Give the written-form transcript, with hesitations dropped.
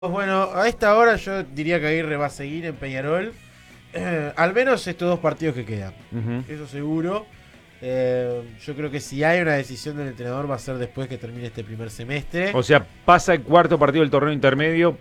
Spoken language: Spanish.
Bueno, a esta hora yo diría que Aguirre va a seguir en Peñarol. Al menos estos 2 partidos que quedan. Ujú. Eso seguro. Yo creo que si hay una decisión del entrenador va a ser después que termine este primer semestre. O sea, pasa el cuarto partido del torneo intermedio.